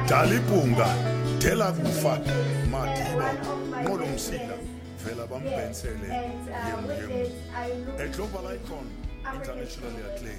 Dalipunga, Tela Kufa, Matiba, Molumsila, Vela Bambensele, a global icon, internationally acclaimed.